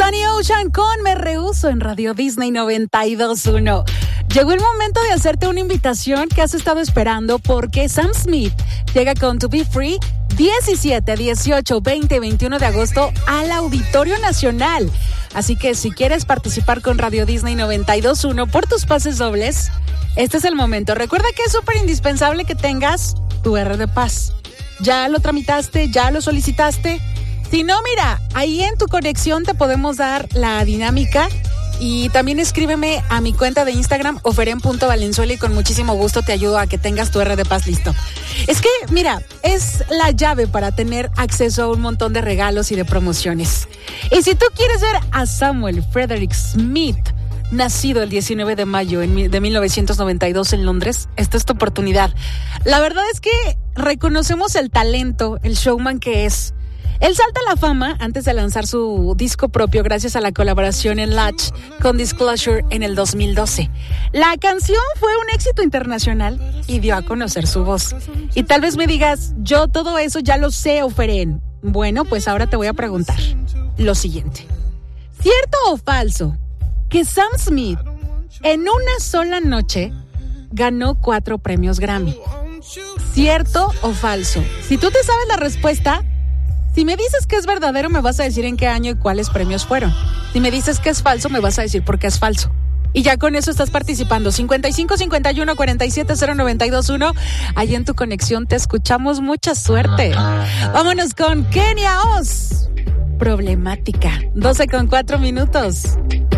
Danny Ocean con Me Rehuso en Radio Disney 92.1. Llegó el momento de hacerte una invitación que has estado esperando porque Sam Smith llega con To Be Free 17, 18, 20 y 21 de agosto al Auditorio Nacional. Así que si quieres participar con Radio Disney 92.1 por tus pases dobles, este es el momento. Recuerda que es súper indispensable que tengas tu R de Paz. ¿Ya lo tramitaste? ¿Ya lo solicitaste? Si no, mira, ahí en tu conexión te podemos dar la dinámica y también escríbeme a mi cuenta de Instagram, oferen.valenzuela, y con muchísimo gusto te ayudo a que tengas tu R de Paz listo. Es que, mira, es la llave para tener acceso a un montón de regalos y de promociones. Y si tú quieres ver a Samuel Frederick Smith, nacido el 19 de mayo de 1992 en Londres, esta es tu oportunidad. La verdad es que reconocemos el talento, el showman que es. Él salta a la fama antes de lanzar su disco propio gracias a la colaboración en Latch con Disclosure en el 2012. La canción fue un éxito internacional y dio a conocer su voz. Y tal vez me digas, yo todo eso ya lo sé, Oferen. Bueno, pues ahora te voy a preguntar lo siguiente. ¿Cierto o falso que Sam Smith en una sola noche ganó 4 premios Grammy? ¿Cierto o falso? Si tú te sabes la respuesta, si me dices que es verdadero, me vas a decir en qué año y cuáles premios fueron. Si me dices que es falso, me vas a decir por qué es falso. Y ya con eso estás participando. 55 51 47 0921. Ahí en tu conexión te escuchamos. Mucha suerte. Vámonos con Kenia Oz. Problemática. 12 con 4 minutos.